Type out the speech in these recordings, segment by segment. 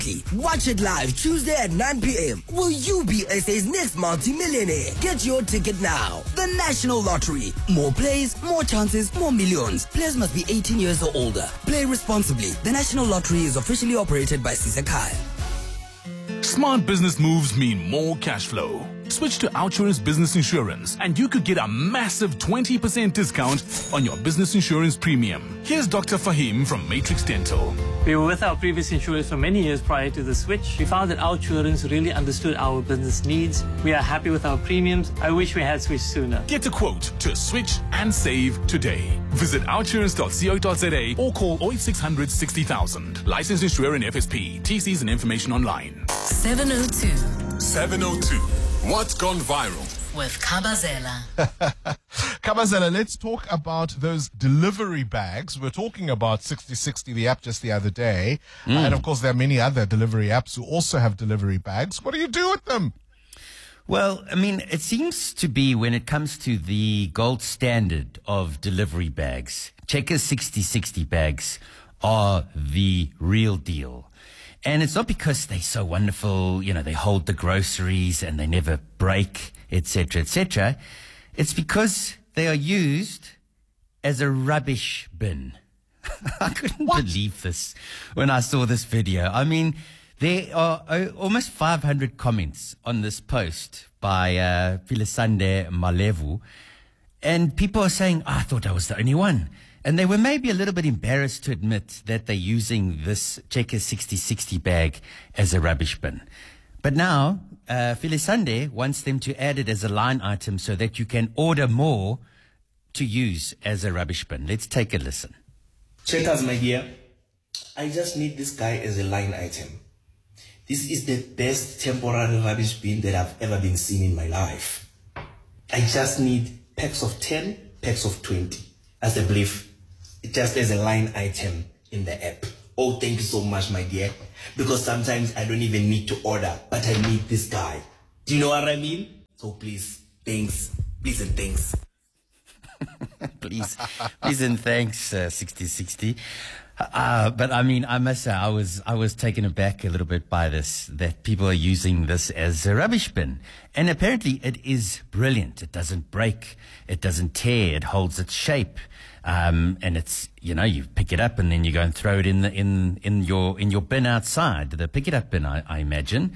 Watch it live Tuesday at 9 p.m. Will you be SA's next multi-millionaire? Get your ticket now. The National Lottery. More plays, more chances, more millions. Players must be 18 years or older. Play responsibly. The National Lottery is officially operated by Sisakai. Smart business moves mean more cash flow. Switch to Outsurance Business Insurance and you could get a massive 20% discount on your business insurance premium. Here's Dr. Fahim from Matrix Dental. We were with our previous insurers for many years prior to the switch. We found that Outsurance really understood our business needs. We are happy with our premiums. I wish we had switched sooner. Get a quote to switch and save today. Visit outsurance.co.za or call 08600 60,000. Licensed insurer in FSP. TCs and information online. 702. 702. What's gone viral? With Kabazela. Kabazela, let's talk about those delivery bags. We're talking about 6060, the app, just the other day. And of course, there are many other delivery apps who also have delivery bags. What do you do with them? Well, I mean, it seems to be when it comes to the gold standard of delivery bags, Checkers 6060 bags are the real deal. And it's not because they're so wonderful, you know, they hold the groceries and they never break, etc., etc. It's because they are used as a rubbish bin. I couldn't believe this when I saw this video. I mean, there are almost 500 comments on this post by Filisande Malevu. And people are saying, I thought I was the only one. And they were maybe a little bit embarrassed to admit that they're using this Checkers 6060 bag as a rubbish bin. But now, Filisande wants them to add it as a line item so that you can order more to use as a rubbish bin. Let's take a listen. Checkers, my dear, I just need this guy as a line item. This is the best temporary rubbish bin that I've ever been seen in my life. I just need packs of 10, packs of 20. As a belief, just as a line item in the app. Oh, thank you so much, my dear. Because sometimes I don't even need to order, but I need this guy. Do you know what I mean? So please, thanks. Please and thanks. please and thanks, 6060. But I mean, I must say, I was taken aback a little bit by this, that people are using this as a rubbish bin. And apparently it is brilliant. It doesn't break. It doesn't tear. It holds its shape. And it's, you know, you pick it up and then you go and throw it in your bin outside, the pick it up bin, I imagine.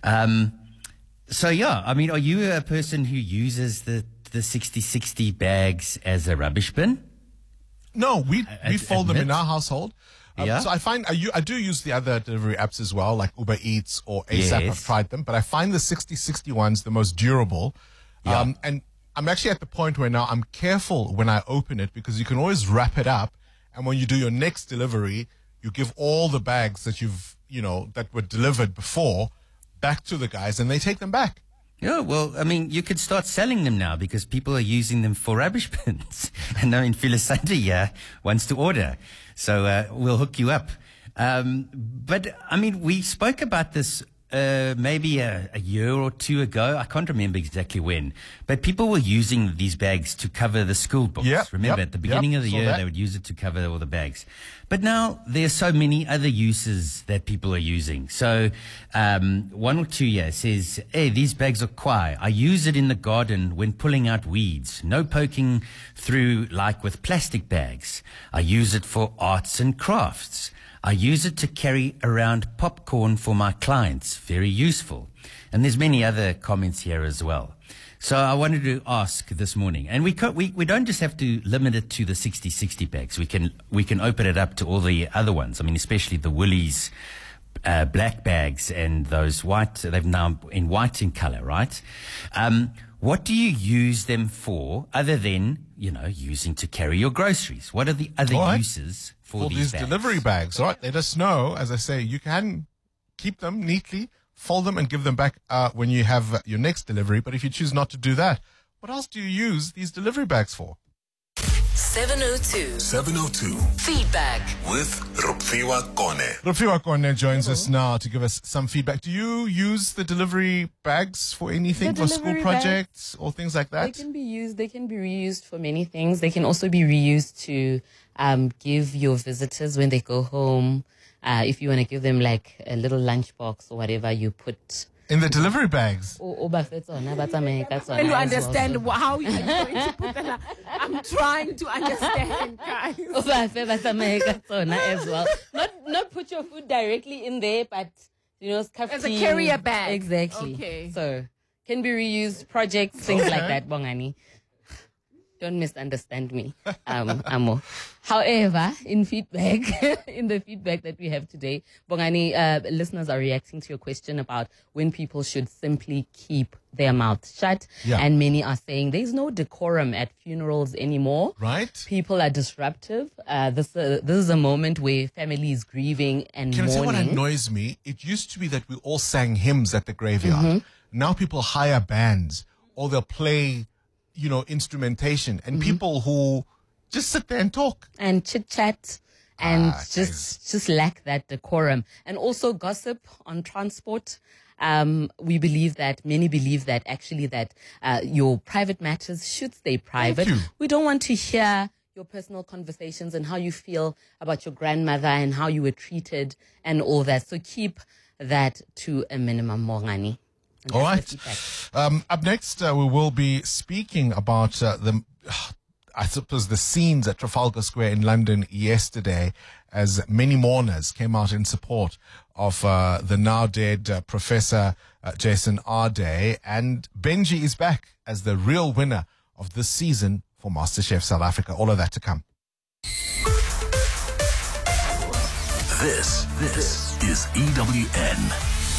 So yeah, I mean, are you a person who uses the 6060 bags as a rubbish bin? No, we fold them in our household. Yeah. So I find I do use the other delivery apps as well, like Uber Eats or ASAP. Yes. I've tried them, but I find the 6060 ones the most durable. Yeah. And I'm actually at the point where now I'm careful when I open it because you can always wrap it up. And when you do your next delivery, you give all the bags that that were delivered before back to the guys and they take them back. Yeah, well, I mean, you could start selling them now because people are using them for rubbish bins. And I mean, Filisande wants to order. So we'll hook you up. But, I mean, we spoke about this maybe a year or two ago. I can't remember exactly when. But people were using these bags to cover the school books. Remember, at the beginning of the year, they would use it to cover all the bags. But now there's so many other uses that people are using. So 1 or 2 years says, hey, these bags are quiet. I use it in the garden when pulling out weeds. No poking through like with plastic bags. I use it for arts and crafts. I use it to carry around popcorn for my clients. Very useful. And there's many other comments here as well. So I wanted to ask this morning, and we don't just have to limit it to the 6060 bags. We can open it up to all the other ones. I mean, especially the Woolies black bags and those white. They've now in white in color, right? What do you use them for other than, using to carry your groceries? What are the other uses for these bags? Delivery bags, right? Let us know. As I say, you can keep them neatly, fold them and give them back when you have your next delivery. But if you choose not to do that, what else do you use these delivery bags for? 702. 702. Feedback. With Rupfiwa Kone. Rupfiwa Kone joins us now to give us some feedback. Do you use the delivery bags for anything, for school projects or things like that? They can be used. They can be reused for many things. They can also be reused to give your visitors when they go home If you want to give them like a little lunchbox or whatever, you put in the delivery bags. Trying to understand how you're going to put that. I'm trying to understand, guys. As well. Not put your food directly in there, but as a carrier bag. Exactly. Okay. So can be reused projects, things like that, Bongani. Don't misunderstand me, Amo. However, in the feedback that we have today, Bongani, listeners are reacting to your question about when people should simply keep their mouth shut. Yeah. And many are saying there's no decorum at funerals anymore. Right. People are disruptive. This is a moment where family is grieving and Can mourning. I say what annoys me? It used to be that we all sang hymns at the graveyard. Now people hire bands or they'll play instrumentation, and people who just sit there and talk and chit chat and just lack that decorum, and also gossip on transport. Many believe that actually that your private matters should stay private. We don't want to hear your personal conversations and how you feel about your grandmother and how you were treated and all that. So keep that to a minimum, Morgani. All right. Up next, we will be speaking about the scenes at Trafalgar Square in London yesterday, as many mourners came out in support of the now dead Professor Jason Arday. And Benji is back as the real winner of this season for MasterChef South Africa. All of that to come. This is EWN.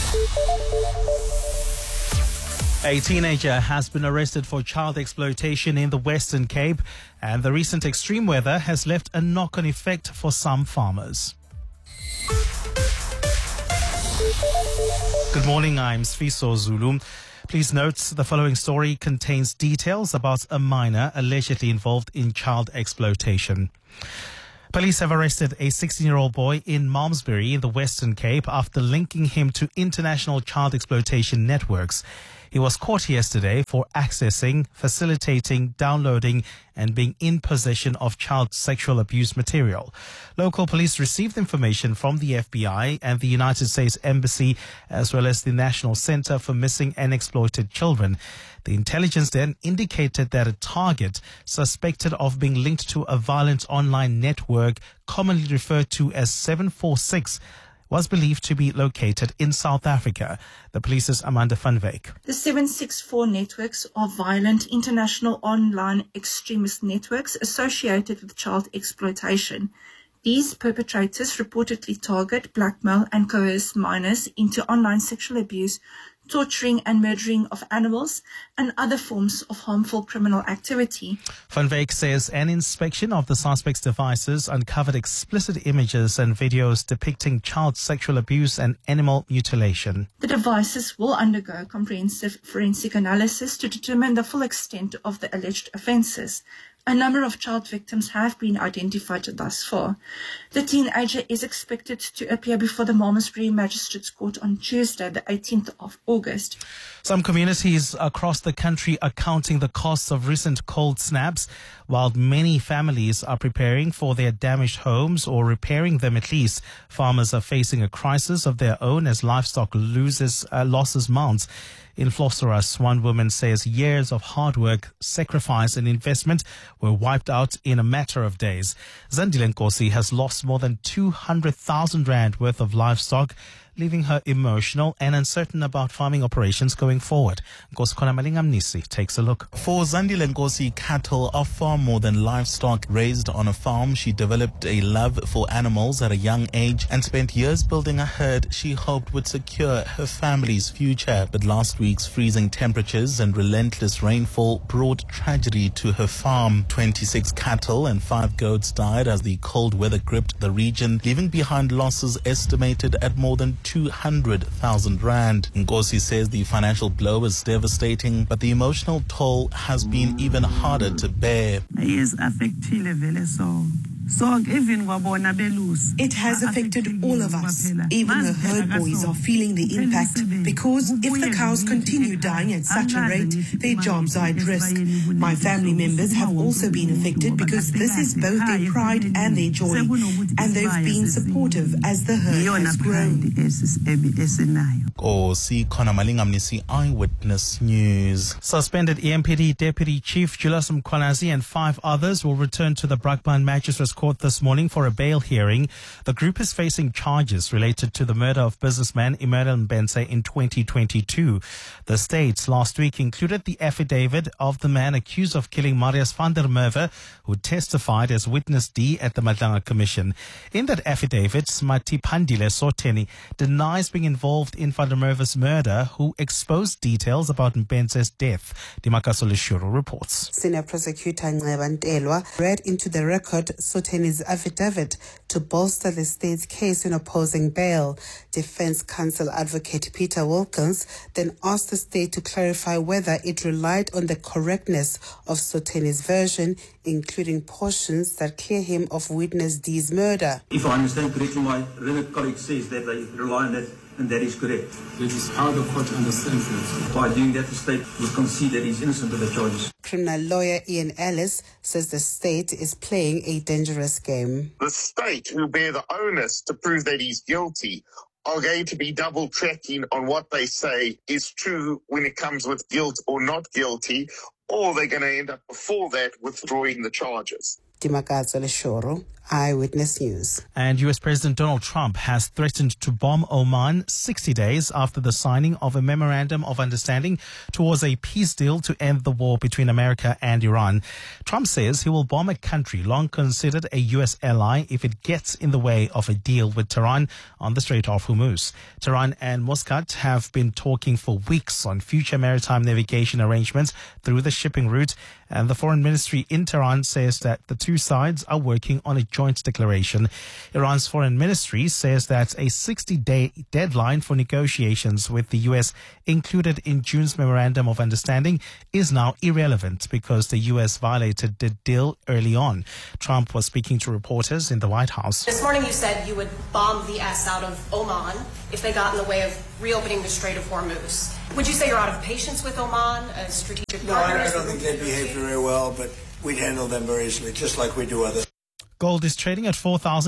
A teenager has been arrested for child exploitation in the Western Cape, and the recent extreme weather has left a knock-on effect for some farmers. Good morning, I'm Sfiso Zulu. Please note the following story contains details about a minor allegedly involved in child exploitation. Police have arrested a 16-year-old boy in Malmesbury in the Western Cape after linking him to international child exploitation networks. He was caught yesterday for accessing, facilitating, downloading, and being in possession of child sexual abuse material. Local police received information from the FBI and the United States Embassy, as well as the National Center for Missing and Exploited Children. The intelligence then indicated that a target suspected of being linked to a violent online network, commonly referred to as 746, was believed to be located in South Africa. The police's Amanda van Wyk. The 764 networks are violent international online extremist networks associated with child exploitation. These perpetrators reportedly target, blackmail and coerce minors into online sexual abuse, torturing and murdering of animals, and other forms of harmful criminal activity. Van Wyk says an inspection of the suspect's devices uncovered explicit images and videos depicting child sexual abuse and animal mutilation. The devices will undergo comprehensive forensic analysis to determine the full extent of the alleged offences. A number of child victims have been identified thus far. The teenager is expected to appear before the Malmesbury Magistrates Court on Tuesday, the 18th of August. Some communities across the country are counting the costs of recent cold snaps, while many families are preparing for their damaged homes or repairing them at least. Farmers are facing a crisis of their own as livestock losses mount. In Vlosseras, one woman says years of hard work, sacrifice and investment were wiped out in a matter of days. Zandile Nkosi has lost more than 200,000 rand worth of livestock, leaving her emotional and uncertain about farming operations going forward. Nkosi Malingamnisi takes a look. For Zandile Nkosi, cattle are far more than livestock. Raised on a farm, she developed a love for animals at a young age and spent years building a herd she hoped would secure her family's future. But last week's freezing temperatures and relentless rainfall brought tragedy to her farm. 26 cattle and 5 goats died as the cold weather gripped the region, leaving behind losses estimated at more than 200,000 rand. Nkosi says the financial blow is devastating, but the emotional toll has been even harder to bear. Yes, affectile vele so It has affected all of us. Even the herd boys are feeling the impact because if the cows continue dying at such a rate, their jobs are at risk. My family members have also been affected because this is both their pride and their joy, and they've been supportive as the herd has grown. Khona Malingamnisi, Eyewitness News. Suspended EMPD Deputy Chief Julius Mkhwanazi and 5 others will return to the Brakpan Magistrates Court this morning for a bail hearing. The group is facing charges related to the murder of businessman Emmanuel Mbenze in 2022. The states last week included the affidavit of the man accused of killing Marius van der Merwe, who testified as witness D at the Madlanga Commission. In that affidavit, Smatiphandile Soteni denies being involved in van der Merwe's murder, who exposed details about Mbenze's death. Dimakaso Leshuru reports. Senior Prosecutor Nceba Ntelwa read into the record Soteni's affidavit to bolster the state's case in opposing bail. Defense counsel advocate Peter Wilkins then asked the state to clarify whether it relied on the correctness of Soteni's version, including portions that clear him of witness D's murder. If I understand correctly, my colleague says that they rely on that, and that is correct. That is how the court understands that. By doing that, the state will concede that he's innocent of the charges. Criminal lawyer Ian Ellis says the state is playing a dangerous game. The state, who bear the onus to prove that he's guilty, are going to be double-tracking on what they say is true when it comes with guilt or not guilty, or they're going to end up before that withdrawing the charges. Dimakazo Leshoro, Eyewitness News. And US President Donald Trump has threatened to bomb Oman 60 days after the signing of a memorandum of understanding towards a peace deal to end the war between America and Iran. Trump says he will bomb a country long considered a US ally if it gets in the way of a deal with Tehran on the Strait of Hormuz. Tehran and Muscat have been talking for weeks on future maritime navigation arrangements through the shipping route, and the foreign ministry in Tehran says that the two sides are working on a joint declaration. Iran's foreign ministry says that a 60-day deadline for negotiations with the U.S. included in June's memorandum of understanding is now irrelevant because the U.S. violated the deal early on. Trump was speaking to reporters in the White House. This morning you said you would bomb the S out of Oman if they got in the way of reopening the Strait of Hormuz. Would you say you're out of patience with Oman, a strategic partner? No, I don't think they behave very well, but we'd handle them very easily, just like we do others. Gold is trading at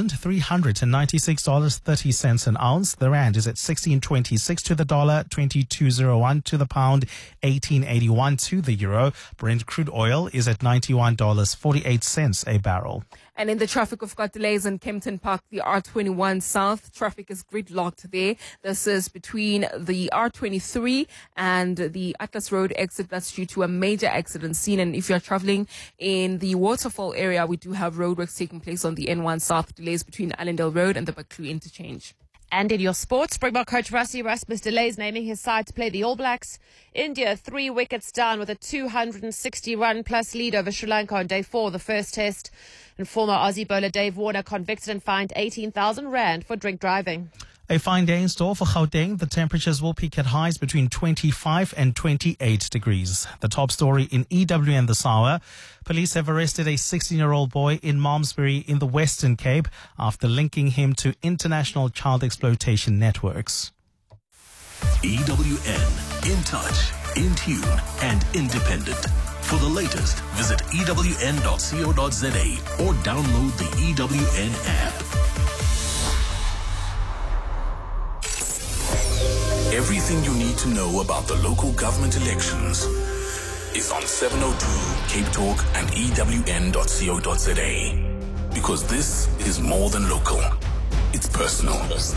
$4,396.30 an ounce. The rand is at 16.26 to the dollar, 22.01 to the pound, 18.81 to the euro. Brent crude oil is at $91.48 a barrel. And in the traffic, we've got delays in Kempton Park, the R21 South. Traffic is gridlocked there. This is between the R23 and the Atlas Road exit. That's due to a major accident scene. And if you're traveling in the Waterfall area, we do have roadworks taking place on the N1 South. Delays between Allendale Road and the Baklu interchange. And in your sports, Springbok coach Rassie Erasmus delays naming his side to play the All Blacks. India 3 wickets down with a 260-run-plus lead over Sri Lanka on day 4 of the first test. And former Aussie bowler Dave Warner convicted and fined 18,000 rand for drink driving. A fine day in store for Gauteng. The temperatures will peak at highs between 25 and 28 degrees. The top story in EWN this hour. Police have arrested a 16-year-old boy in Malmesbury in the Western Cape after linking him to international child exploitation networks. EWN, in touch, in tune, and independent. For the latest, visit ewn.co.za or download the EWN app. Everything you need to know about the local government elections is on 702 Cape Talk and ewn.co.za. Because this is more than local. It's personal.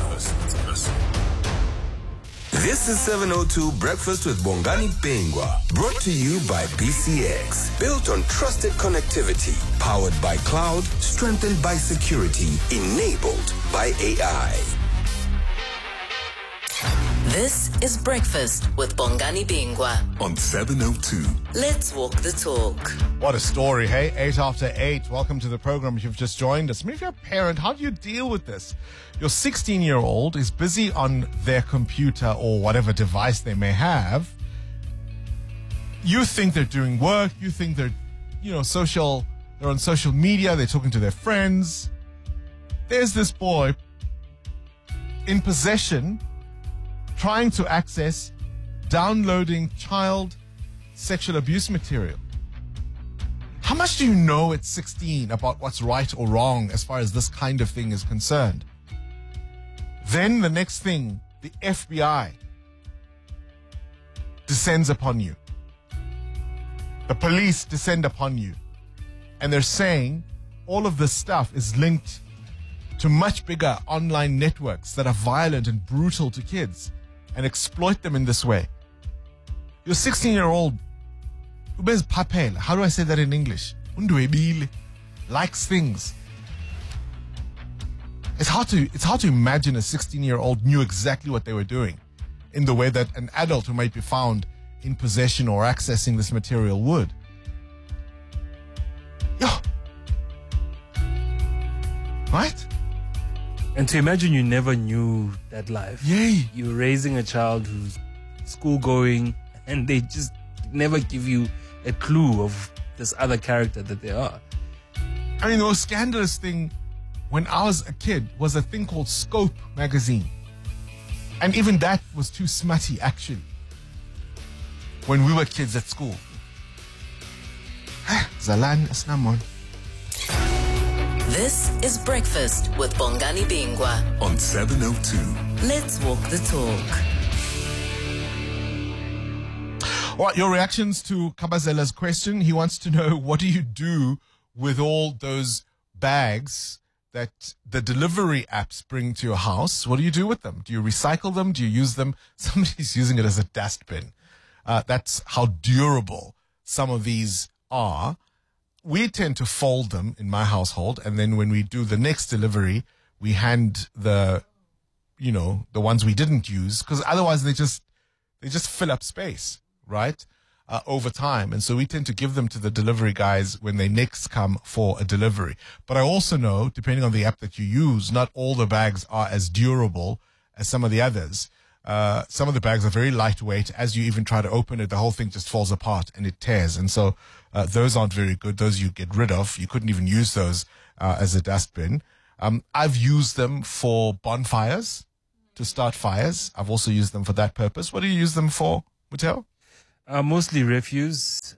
This is 702 Breakfast with Bongani Bingwa, brought to you by BCX. Built on trusted connectivity, powered by cloud, strengthened by security, enabled by AI. This is Breakfast with Bongani Bingwa on 702. Let's walk the talk. What a story, hey? 8 after 8. Welcome to the program if you've just joined us. I mean, if you're a parent, how do you deal with this? Your 16-year-old is busy on their computer or whatever device they may have. You think they're doing work. You think they're, social They're on social media. They're talking to their friends. There's this boy in possession, trying to access, downloading child sexual abuse material. How much do you know at 16 about what's right or wrong as far as this kind of thing is concerned? Then the next thing, the FBI descends upon you. The police descend upon you. And they're saying all of this stuff is linked to much bigger online networks that are violent and brutal to kids and exploit them in this way. Your 16-year-old, how do I say that in English? Likes things. It's hard to imagine a 16-year-old knew exactly what they were doing in the way that an adult who might be found in possession or accessing this material would. Right? And to imagine you never knew that life. Yay. You're raising a child who's school going and they just never give you a clue of this other character that they are. I mean, the most scandalous thing when I was a kid was a thing called Scope magazine. And even that was too smutty, actually, when we were kids at school. Zalan Asnamon. This is Breakfast with Bongani Bingwa on 702. Let's walk the talk. All right, your reactions to Kabazela's question. He wants to know, what do you do with all those bags that the delivery apps bring to your house? What do you do with them? Do you recycle them? Do you use them? Somebody's using it as a dustbin. That's how durable some of these are. We tend to fold them in my household, and then when we do the next delivery, we hand the ones we didn't use, because otherwise they just fill up space, right? Over time. And so we tend to give them to the delivery guys when they next come for a delivery. But I also know, depending on the app that you use, not all the bags are as durable as some of the others. Some of the bags are very lightweight. As you even try to open it, the whole thing just falls apart and it tears. And so those aren't very good. Those you get rid of. You couldn't even use those as a dustbin. I've used them for bonfires, to start fires. I've also used them for that purpose. What do you use them for, Mutel? Mostly refuse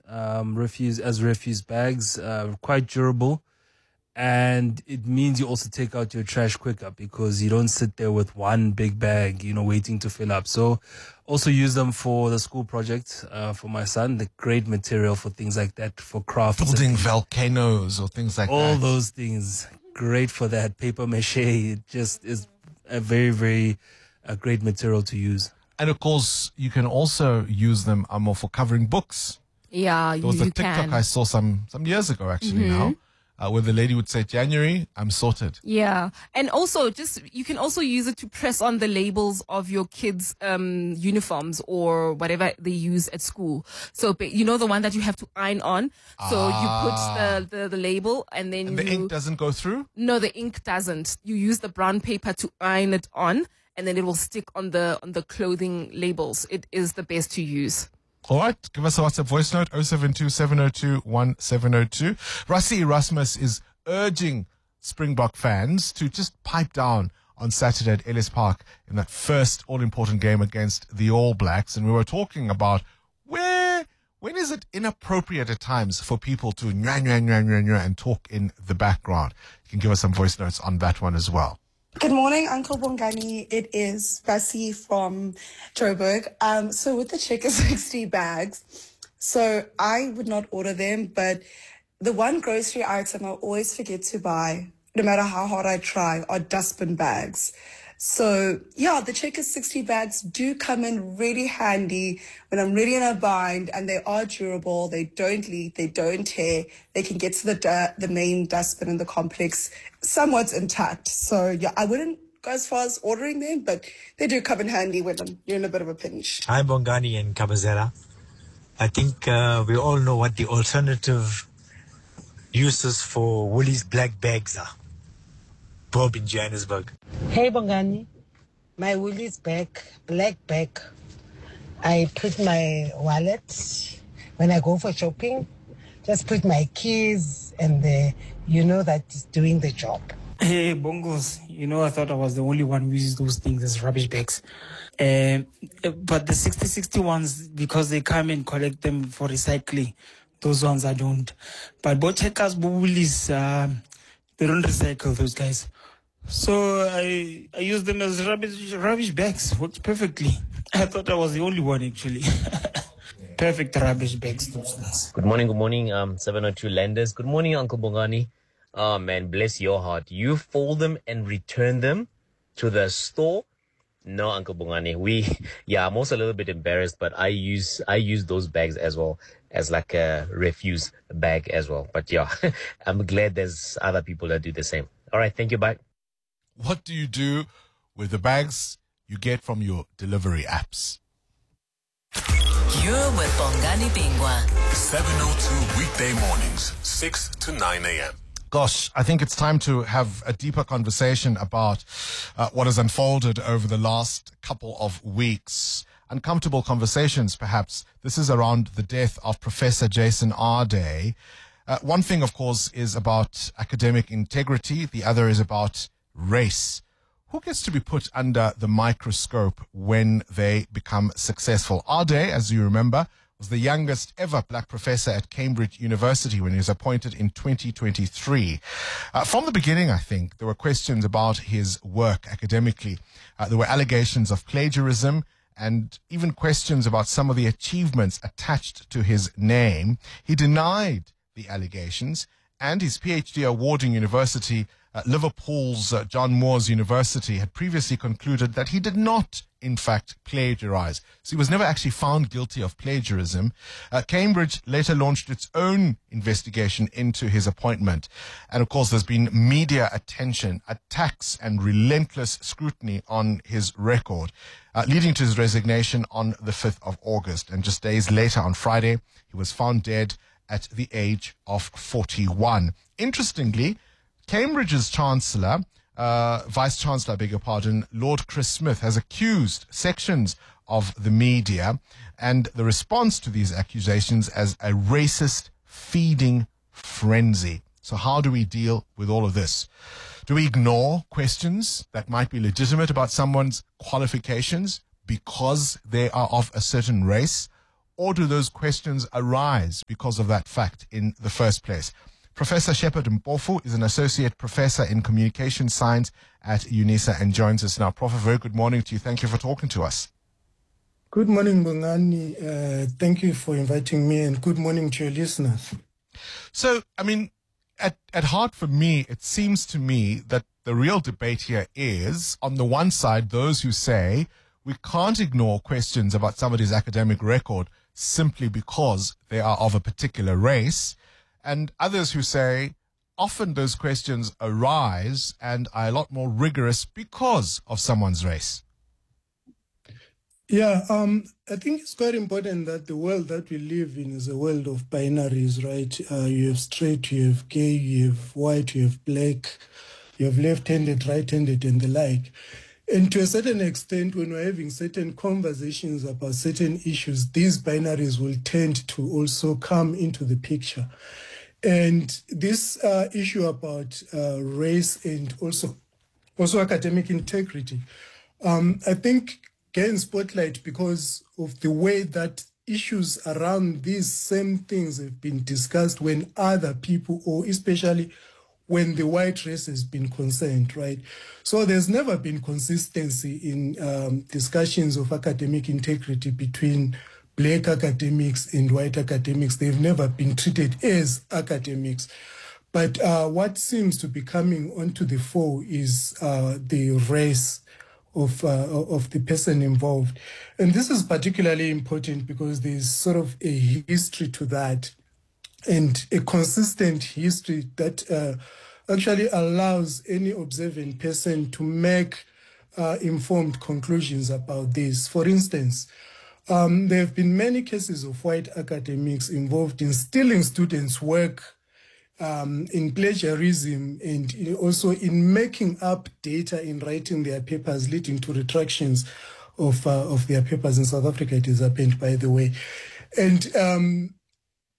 bags, quite durable. And it means you also take out your trash quicker because you don't sit there with one big bag, waiting to fill up. So also use them for the school project, for my son, the great material for things like that, for crafts. Building volcanoes or things like that. All those things, great for that. Paper mache, it just is a very, very great material to use. And of course, you can also use them for covering books. Yeah, there was a TikTok can. I saw some years ago, actually, now. Where the lady would say, January, I'm sorted. Yeah. And also you can also use it to press on the labels of your kids' uniforms or whatever they use at school. So, the one that you have to iron on. So you put the label and then the ink doesn't go through? No, the ink doesn't. You use the brown paper to iron it on and then it will stick on the clothing labels. It is the best to use. All right, give us a WhatsApp voice note, 072-702-1702. Rassie Erasmus is urging Springbok fans to just pipe down on Saturday at Ellis Park in that first all-important game against the All Blacks. And we were talking about when is it inappropriate at times for people to and talk in the background. You can give us some voice notes on that one as well. Good morning, Uncle Bongani. It is Bessie from Joburg. So with the Checkers 60 bags, so I would not order them, but the one grocery item I always forget to buy, no matter how hard I try, are dustbin bags. So yeah, the Checkers 60 bags do come in really handy when I'm really in a bind, and they are durable. They don't leak, they don't tear. They can get to the main dustbin in the complex somewhat intact. So yeah, I wouldn't go as far as ordering them, but they do come in handy when you're in a bit of a pinch. Hi, Bongani and Kabazela. I think we all know what the alternative uses for Woolies black bags are. Bob in Johannesburg. Hey Bongani, my Woolies black bag. I put my wallet when I go for shopping. just put my keys and you know that it's doing the job. Hey, Bongos, I thought I was the only one who uses those things as rubbish bags. But the 60/60 ones, because they come and collect them for recycling, those ones I don't. But Bochekas, Bubulis, they don't recycle those guys. So I use them as rubbish bags. Works perfectly. I thought I was the only one, actually. Perfect rubbish bags, those things. Good morning, 702 Landers. Good morning, Uncle Bongani. Oh man, bless your heart. You fold them and return them to the store? No, Uncle Bongani. I'm also a little bit embarrassed, but I use those bags as well as like a refuse bag as well. But yeah, I'm glad there's other people that do the same. All right, thank you, bye. What do you do with the bags you get from your delivery apps? You're with Bongani Bingwa. 702 weekday mornings, 6 to 9 a.m. Gosh, I think it's time to have a deeper conversation about what has unfolded over the last couple of weeks. Uncomfortable conversations, perhaps. This is around the death of Professor Jason Arday. One thing, of course, is about academic integrity. The other is about race. Who gets to be put under the microscope when they become successful? Arday, as you remember, was the youngest ever black professor at Cambridge University when he was appointed in 2023. From the beginning, I think, there were questions about his work academically. There were allegations of plagiarism and even questions about some of the achievements attached to his name. He denied the allegations, and his PhD awarding university, Liverpool's John Moores University, had previously concluded that he did not, in fact, plagiarize. So he was never actually found guilty of plagiarism. Cambridge later launched its own investigation into his appointment. And of course, there's been media attention, attacks, and relentless scrutiny on his record, leading to his resignation on the 5th of August. And just days later, on Friday, he was found dead at the age of 41. Interestingly, Cambridge's Chancellor, Vice-Chancellor, I beg your pardon, Lord Chris Smith, has accused sections of the media and the response to these accusations as a racist feeding frenzy. So how do we deal with all of this? Do we ignore questions that might be legitimate about someone's qualifications because they are of a certain race? Or do those questions arise because of that fact in the first place? Professor Shepard Mpofu is an associate professor in communication science at UNISA and joins us now. Prof, a very good morning to you. Thank you for talking to us. Good morning, Bongani. Thank you for inviting me, and good morning to your listeners. So, I mean, at heart for me, it seems to me that the real debate here is, on the one side, those who say we can't ignore questions about somebody's academic record simply because they are of a particular race, and others who say often those questions arise and are a lot more rigorous because of someone's race. Yeah, I think it's quite important that the world that we live in is a world of binaries, right? You have straight, you have gay, you have white, you have black, you have left-handed, right-handed, and the like. And to a certain extent, when we're having certain conversations about certain issues, these binaries will tend to also come into the picture. And this issue about race and also academic integrity, I think gains spotlight because of the way that issues around these same things have been discussed when other people, or especially when the white race has been concerned, right? So there's never been consistency in discussions of academic integrity between black academics and white academics. They've never been treated as academics. But what seems to be coming onto the fore is the race of the person involved. And this is particularly important because there's sort of a history to that, and a consistent history that actually allows any observant person to make informed conclusions about this. For instance, there have been many cases of white academics involved in stealing students' work, in plagiarism, and also in making up data in writing their papers, leading to retractions of their papers. In South Africa, it has happened, by the way. And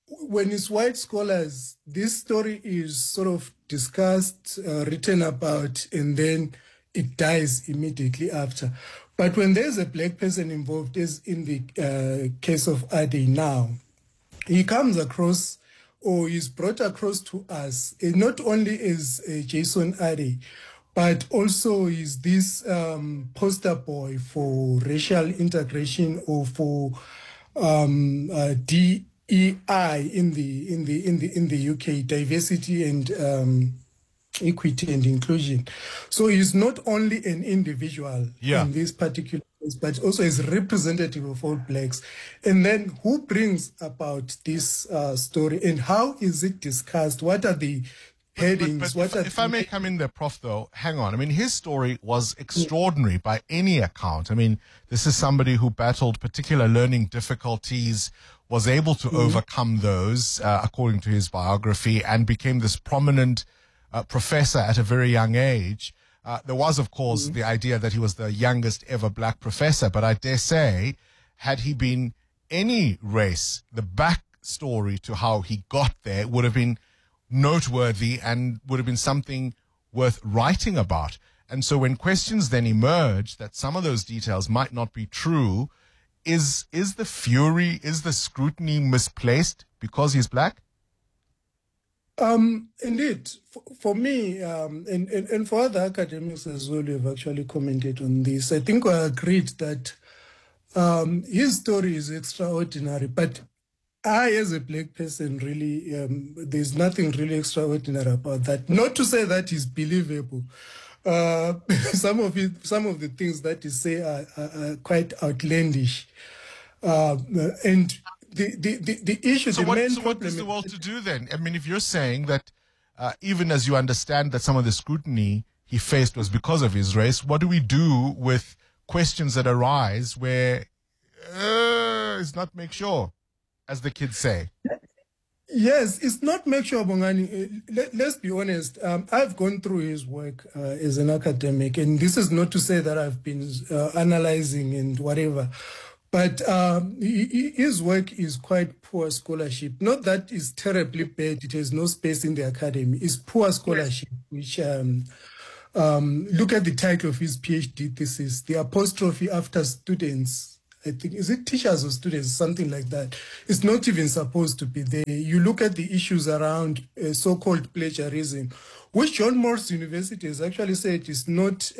when it's white scholars, this story is sort of discussed, written about, and then it dies immediately after. But when there's a black person involved, as in the case of Ade now, he comes across, or is brought across to us, not only as Jason Ade, but also is this poster boy for racial integration, or for DEI in the UK, diversity and equity and inclusion. So he's not only an individual in this particular case, but also is representative of all blacks. And then who brings about this story, and how is it discussed? What are the headings? If I may come in there, Prof, though, hang on. I mean, his story was extraordinary by any account. I mean, this is somebody who battled particular learning difficulties, was able to overcome those, according to his biography, and became this prominent professor at a very young age. There was, of course, the idea that he was the youngest ever black professor, but I dare say, had he been any race, the backstory to how he got there would have been noteworthy and would have been something worth writing about. And so when questions then emerge that some of those details might not be true, is the fury, is the scrutiny misplaced because he's black? Indeed, for me, and for other academics as well, who have actually commented on this, I think we agreed that his story is extraordinary, but I, as a black person, really, there's nothing really extraordinary about that. Not to say that is believable. Some of the things that he say are quite outlandish, and the issue. So what is the world to do then? I mean, if you're saying that even as you understand that some of the scrutiny he faced was because of his race, what do we do with questions that arise where it's not make sure, as the kids say? Yes, it's not make sure, Bongani. Let's be honest. I've gone through his work as an academic, and this is not to say that I've been analyzing and whatever. But his work is quite poor scholarship. Not that it's terribly bad. It has no space in the academy. It's poor scholarship, which look at the title of his PhD thesis, the apostrophe after students. I think, is it teachers or students, something like that. It's not even supposed to be there. You look at the issues around so-called plagiarism, which John Moores University has actually said is not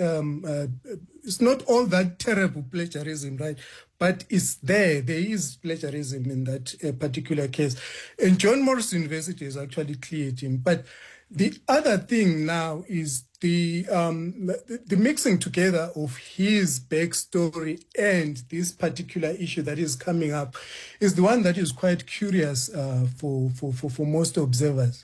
all that terrible plagiarism, right? But it's there. There is plagiarism in that particular case. And John Moores University has actually cleared him. But the other thing now is the mixing together of his backstory and this particular issue that is coming up is the one that is quite curious for most observers.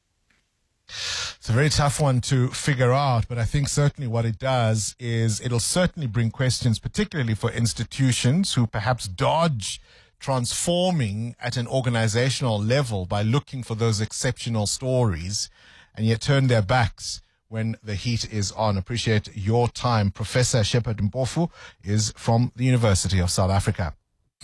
It's a very tough one to figure out, but I think certainly what it does is it'll certainly bring questions, particularly for institutions who perhaps dodge transforming at an organizational level by looking for those exceptional stories and yet turn their backs when the heat is on. Appreciate your time. Professor Shepard Mpofu is from the University of South Africa.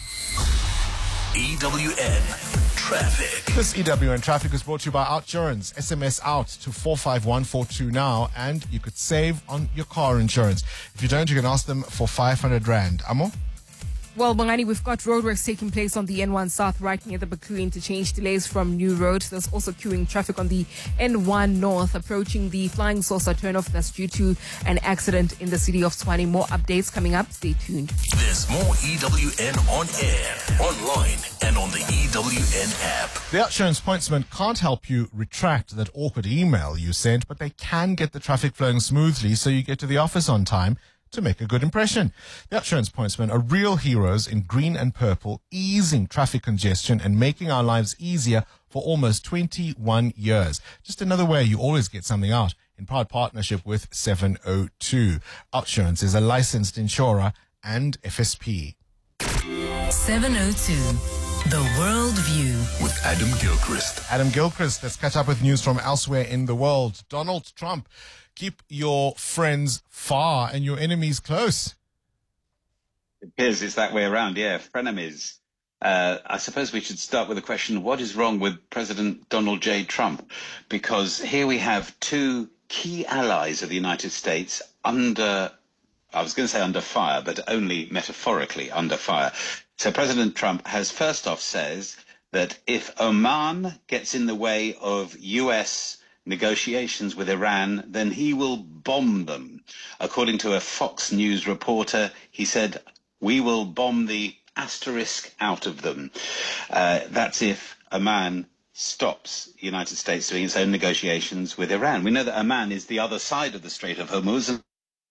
EWN Traffic. This EWN Traffic is brought to you by Outsurance. SMS out to 45142 now, and you could save on your car insurance. If you don't, you can ask them for 500 Rand. Amo? Well, Bongani, we've got roadworks taking place on the N1 South right near the Baku interchange. Delays from New Road. There's also queuing traffic on the N1 North approaching the Flying Saucer turnoff. That's due to an accident in the city of Tshwane. More updates coming up. Stay tuned. There's more EWN on air, online, and on the EWN app. The Outsurance pointsman can't help you retract that awkward email you sent, but they can get the traffic flowing smoothly so you get to the office on time to make a good impression. The Outsurance pointsmen are real heroes in green and purple, easing traffic congestion and making our lives easier for almost 21 years. Just another way you always get something out, in proud partnership with 702. Outsurance is a licensed insurer and FSP. 702. The World View with Adam Gilchrist. Adam Gilchrist, let's catch up with news from elsewhere in the world. Donald Trump, keep your friends far and your enemies close. It appears it's that way around, yeah. Frenemies. I suppose we should start with a question: what is wrong with President Donald J. Trump? Because here we have two key allies of the United States under, I was going to say under fire, but only metaphorically under fire. So President Trump has first off says that if Oman gets in the way of US negotiations with Iran, then he will bomb them. According to a Fox News reporter, he said, "We will bomb the asterisk out of them." That's if Oman stops the United States doing its own negotiations with Iran. We know that Oman is the other side of the Strait of Hormuz.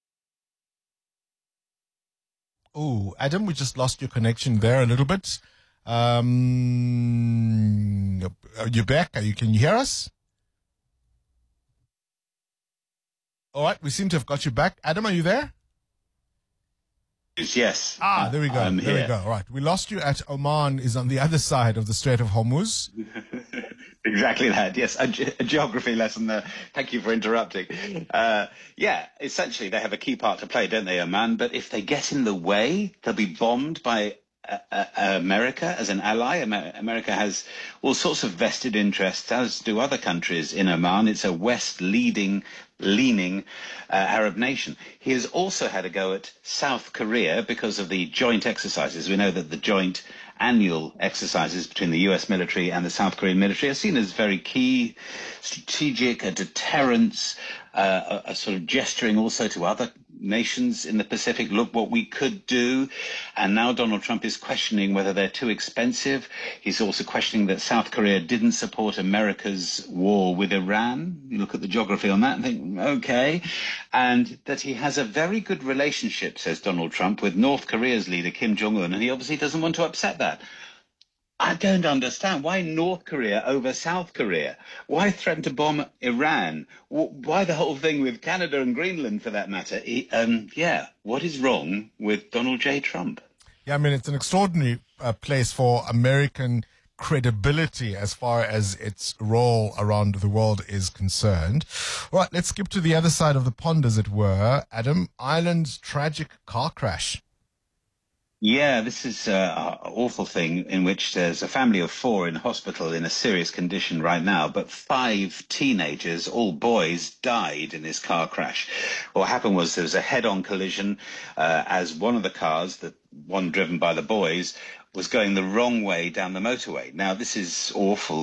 Oh, Adam, we just lost your connection there a little bit. You're back. Can you hear us? All right, we seem to have got you back. Adam, are you there? Yes. There we go. There we go. All right. We lost you at Oman is on the other side of the Strait of Hormuz. Exactly that. Yes. A geography lesson there. Thank you for interrupting. Essentially they have a key part to play, don't they, Oman? But if they get in the way, they'll be bombed by America as an ally. America has all sorts of vested interests, as do other countries in Oman. It's a West-leaning Arab nation. He has also had a go at South Korea because of the joint exercises. We know that the joint annual exercises between the US military and the South Korean military are seen as very key, strategic, a deterrence, a sort of gesturing also to other nations in the Pacific, look what we could do. And now Donald Trump is questioning whether they're too expensive. He's also questioning that South Korea didn't support America's war with Iran. You look at the geography on that and think, okay. And that he has a very good relationship, says Donald Trump, with North Korea's leader, Kim Jong-un, and he obviously doesn't want to upset that. I don't understand. Why North Korea over South Korea? Why threaten to bomb Iran? Why the whole thing with Canada and Greenland, for that matter? What is wrong with Donald J. Trump? Yeah, I mean, it's an extraordinary place for American credibility as far as its role around the world is concerned. All right, let's skip to the other side of the pond, as it were. Adam, Ireland's tragic car crash. Yeah, this is an awful thing in which there's a family of 4 in hospital in a serious condition right now, but 5 teenagers, all boys, died in this car crash. What happened was there was a head-on collision as one of the cars, the one driven by the boys, was going the wrong way down the motorway. Now, this is awful.